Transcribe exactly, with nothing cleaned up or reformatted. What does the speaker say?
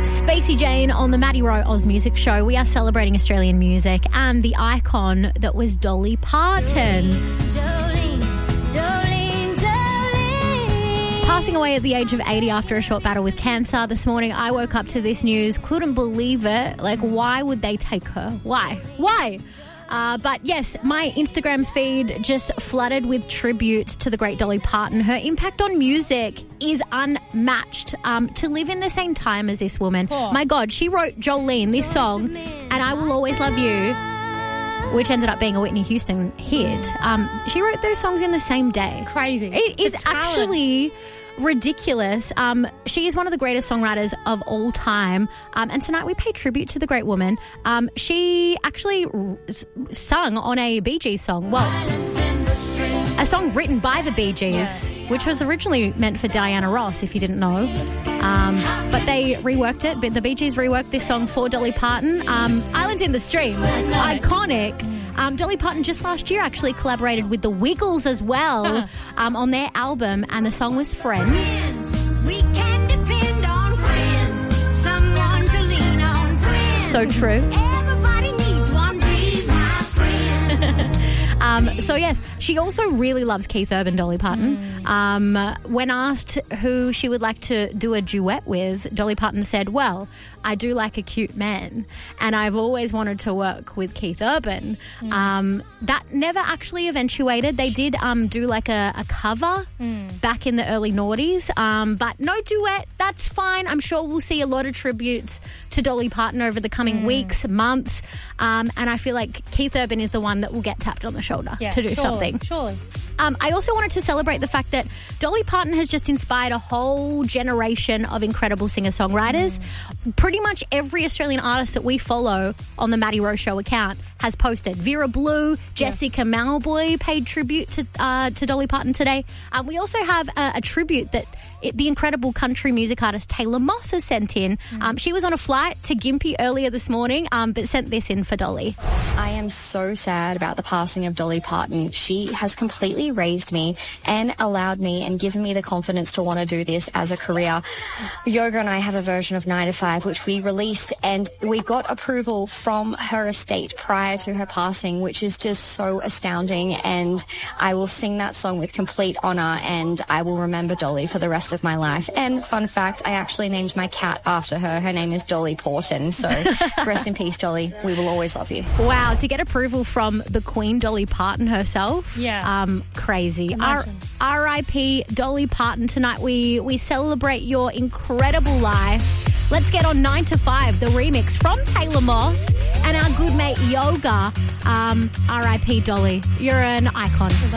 Spacey Jane on the Maddie Rowe Oz Music Show. We are celebrating Australian music and the icon that was Dolly Parton. Jolene, Jolene, Jolene. Passing away at the age of eighty after a short battle with cancer. This morning I woke up to this news, couldn't believe it. Like, why would they take her? Why? Why? Uh, but yes, my Instagram feed just flooded with tributes to the great Dolly Parton. Her impact on music is unmatched. Um, to live in the same time as this woman. Oh. My God, she wrote Jolene, this song, and I Will Always Love You, which ended up being a Whitney Houston hit. Um, she wrote those songs in the same day. Crazy. It is The talent. actually ridiculous. Um, she is one of the greatest songwriters of all time. Um, and tonight we pay tribute to the great woman. Um, she actually r- s- sung on a Bee Gees song. Well, a song written by the Bee Gees, Yes. which was originally meant for Diana Ross, if you didn't know. Um, but they reworked it. But the Bee Gees reworked this song for Dolly Parton. Um, Islands in the Stream. Iconic. Um, Dolly Parton just last year actually collaborated with the Wiggles as well um, on their album, and the song was Friends. We can depend on friends, someone to lean on, friends. So true. Everybody needs one, be my friend. Um, so, yes, she also really loves Keith Urban, Dolly Parton. Mm. Um, when asked who she would like to do a duet with, Dolly Parton said, well, I do like a cute man, and I've always wanted to work with Keith Urban. Mm. Um, that never actually eventuated. They did um, do like a, a cover mm. back in the early noughties, um, but no duet. That's fine. I'm sure we'll see a lot of tributes to Dolly Parton over the coming mm. weeks, months, um, and I feel like Keith Urban is the one that will get tapped on the shoulder Yeah, to do surely, something. Surely. Um, I also wanted to celebrate the fact that Dolly Parton has just inspired a whole generation of incredible singer-songwriters. Mm. Pretty much every Australian artist that we follow on the Maddie Rowe Show account has posted. Vera Blue, Jessica yeah. Mauboy paid tribute to uh, to Dolly Parton today. Um, we also have a, a tribute that it, the incredible country music artist Taylor Moss has sent in. Mm. Um, she was on a flight to Gympie earlier this morning, um, but sent this in for Dolly. I am so sad about the passing of Dolly Parton. She has completely raised me and allowed me and given me the confidence to want to do this as a career. Yoga and I have a version of nine to five, which we released, and we got approval from her estate prior to her passing, which is just so astounding. And I will sing that song with complete honour, and I will remember Dolly for the rest of my life. And fun fact, I actually named my cat after her. Her name is Dolly Parton. So rest in peace, Dolly. We will always love you. Wow, to get approval from the Queen Dolly Parton herself. Yeah. Um, crazy. Imagine. R I P Dolly Parton. Tonight we, we celebrate your incredible life. Let's get on nine to five, the remix from Taylor Moss and our good mate Yoga. Um, R I P Dolly. You're an icon.